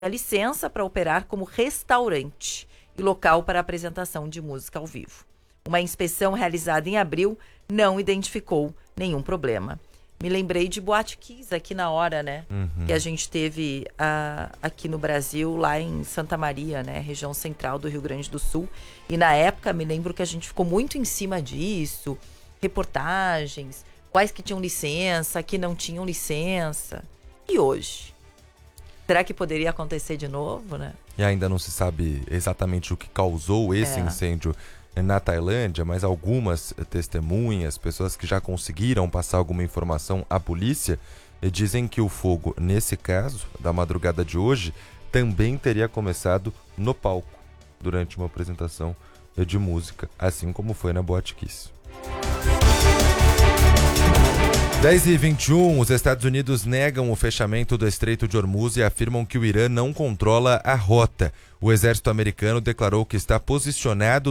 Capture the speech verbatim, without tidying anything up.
a licença para operar como restaurante e local para apresentação de música ao vivo. Uma inspeção realizada em abril não identificou nenhum problema. Me lembrei de Boate Kiss aqui na hora, né? Uhum. Que a gente teve uh, aqui no Brasil, lá em Santa Maria, né? Região central do Rio Grande do Sul. E na época, me lembro que a gente ficou muito em cima disso. Reportagens, quais que tinham licença, que não tinham licença. E hoje? Será que poderia acontecer de novo, né? E ainda não se sabe exatamente o que causou esse É. incêndio na Tailândia, mas algumas testemunhas, pessoas que já conseguiram passar alguma informação à polícia, dizem que o fogo, nesse caso, da madrugada de hoje, também teria começado no palco, durante uma apresentação de música, assim como foi na Boate Kiss. dez e vinte e um, os Estados Unidos negam o fechamento do Estreito de Hormuz e afirmam que o Irã não controla a rota. O exército americano declarou que está posicionado